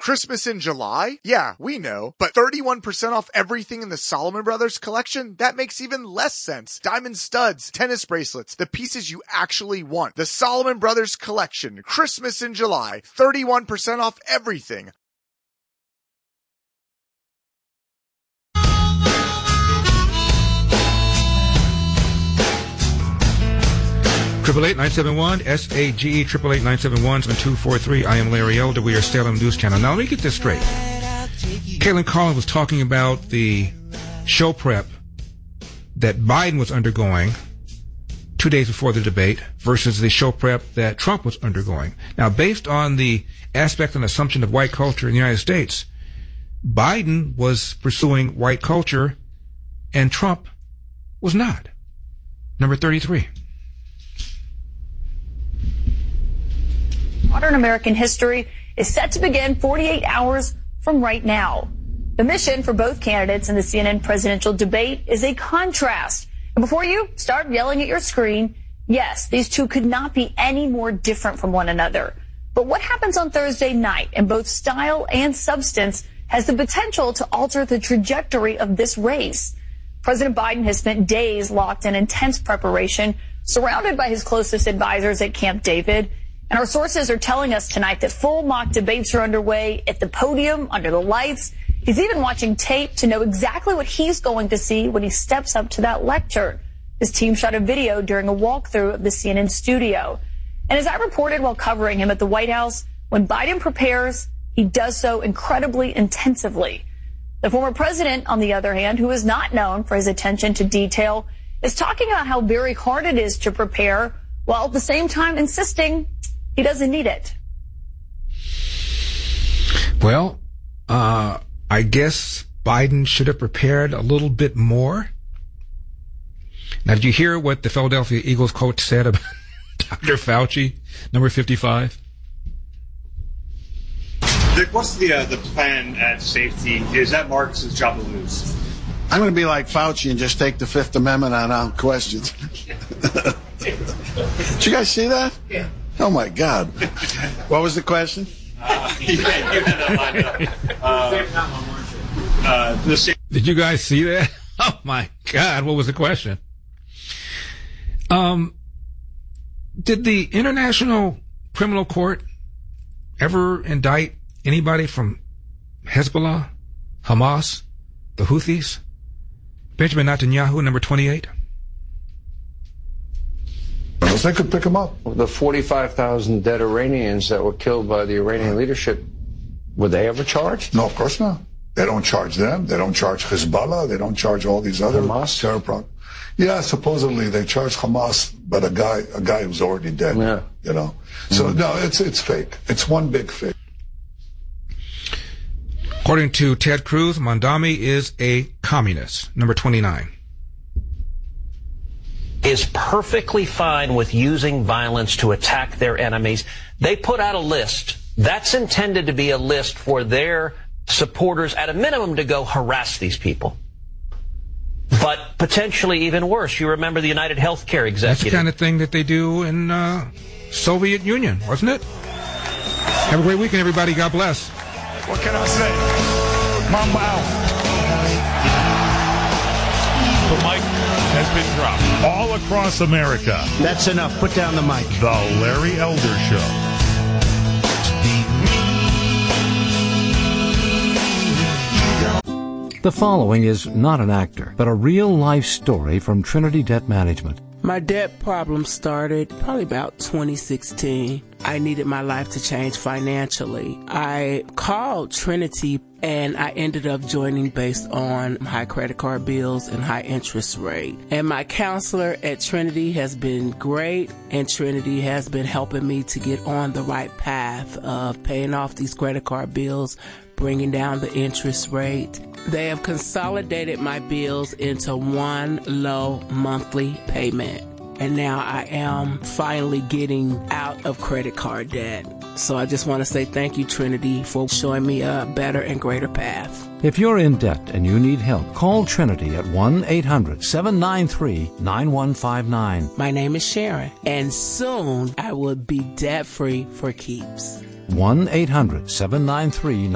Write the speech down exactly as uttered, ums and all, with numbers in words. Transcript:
Christmas in July? Yeah, we know. But thirty-one percent off everything in the Solomon Brothers collection? That makes even less sense. Diamond studs, tennis bracelets, the pieces you actually want. The Solomon Brothers collection, Christmas in July, thirty-one percent off everything. Triple eight nine seven one S A G E triple eight nine seven one seven two four three. I am Larry Elder. We are Salem News Channel. Now let me get this straight. Caitlin Collins was talking about the show prep that Biden was undergoing two days before the debate versus the show prep that Trump was undergoing. Now, based on the aspect and assumption of white culture in the United States, Biden was pursuing white culture and Trump was not. Number thirty-three. Modern American history is set to begin forty-eight hours from right now. The mission for both candidates in the C N N presidential debate is a contrast. And before you start yelling at your screen, yes, these two could not be any more different from one another. But what happens on Thursday night in both style and substance has the potential to alter the trajectory of this race. President Biden has spent days locked in intense preparation, surrounded by his closest advisors at Camp David. And our sources are telling us tonight that full mock debates are underway at the podium, under the lights. He's even watching tape to know exactly what he's going to see when he steps up to that lectern. His team shot a video during a walkthrough of the C N N studio. And as I reported while covering him at the White House, when Biden prepares, he does so incredibly intensively. The former president, on the other hand, who is not known for his attention to detail, is talking about how very hard it is to prepare, while at the same time insisting he doesn't need it. Well, uh, I guess Biden should have prepared a little bit more. Now, did you hear what the Philadelphia Eagles coach said about Doctor Fauci, number fifty-five? Dick, what's the uh, the plan at safety? Is that Marcus's job to lose? I'm going to be like Fauci and just take the Fifth Amendment on our questions. Did you guys see that? Yeah. Oh, my God. What was the question? Uh, you had, you had that lined up. Uh, uh, the same- Did you guys see that? Oh, my God. What was the question? Um, did the International Criminal Court ever indict anybody from Hezbollah, Hamas, the Houthis? Benjamin Netanyahu, number twenty-eight? They could pick them up. The forty-five thousand dead Iranians that were killed by the Iranian leadership, were they ever charged? No, of course not. They don't charge them. They don't charge Hezbollah. They don't charge all these other Hamas? terror pro- Yeah, supposedly they charge Hamas, but a guy, a guy who's already dead. Yeah. You know. So Mm-hmm. no, it's it's fake. It's one big fake. According to Ted Cruz, Mondami is a communist, number twenty-nine. Is perfectly fine with using violence to attack their enemies. They put out a list. That's intended to be a list for their supporters, at a minimum, to go harass these people. But potentially even worse. You remember the United Healthcare executive. That's the kind of thing that they do in uh, Soviet Union, wasn't it? Have a great weekend, everybody. God bless. What can I say? Mamba out. The mic has been dropped all across America. That's enough. Put down the mic. The Larry Elder Show. The following is not an actor, but a real-life story from Trinity Debt Management. My debt problem started probably about twenty sixteen. I needed my life to change financially. I called Trinity and I ended up joining based on high credit card bills and high interest rate. And my counselor at Trinity has been great, and Trinity has been helping me to get on the right path of paying off these credit card bills, bringing down the interest rate. They have consolidated my bills into one low monthly payment. And now I am finally getting out of credit card debt. So I just want to say thank you, Trinity, for showing me a better and greater path. If you're in debt and you need help, call Trinity at one eight hundred seven nine three nine one five nine. My name is Sharon, and soon I will be debt-free for keeps. one eight hundred seven nine three